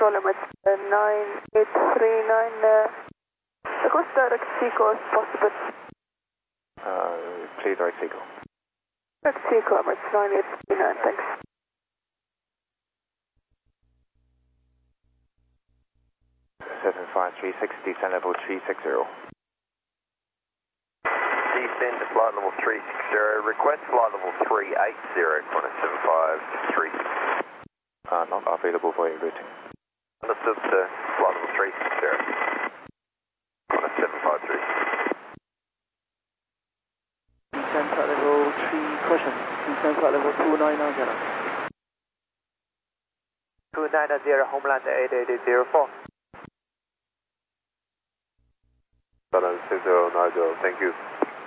control limits 9839. Request direct sequel if possible. Please direct sequel. Direct sequel limits 9839, thanks. Seven five 360, descend level 360. Descend to flight level 360. Request flight level 380. Qantas 7536. Not available for routing. Understood, sir. Flight level 360. Qantas 7536. Descend flight level 3 caution. Descend flight level 2990. 290, Homeland 8804. Balance 6090, thank you.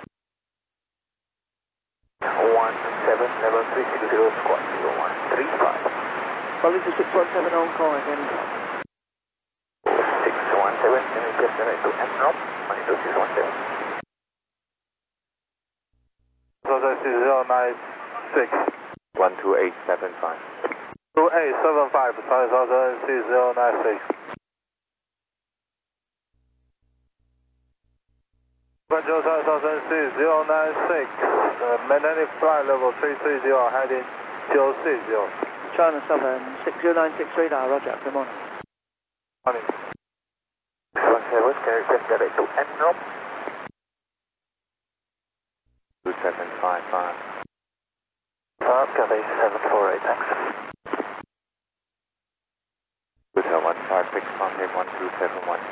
17, level 360, squawk 0135. Police 617 on call again. 617, can you just direct to NROP? 12617. So this is 096. 12875. 2875, sorry, so this is 096. Control Southern C 096, maintaining flight level 330, heading 060. China Southern 6096 radar, roger, good morning. Morning. 17, can you request direct to NROP? 2755. Cathay 748, thanks. Hotel 156, contact 1271.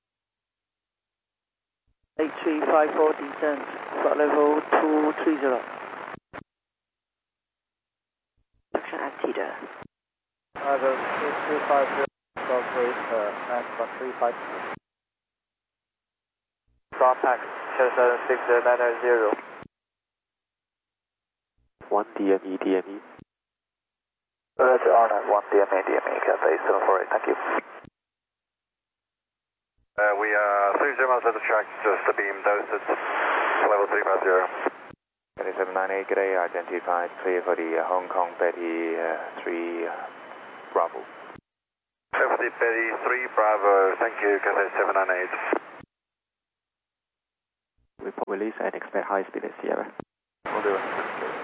8354 descent, flight level 230. Action Altitude. Either 2350, and 135. Drop pack, 76990. 1 DME, DME. Roger, Arnold 1 DME, Cathay 748, thank you. We are 30 miles at the track, just a beam dosage, level 350. 2798, good day, identified, clear for the Hong Kong Betty 3 Bravo. 50 Betty 3 Bravo, thank you, Cathay 798. Report release and expect high speed at Sierra. Will do it.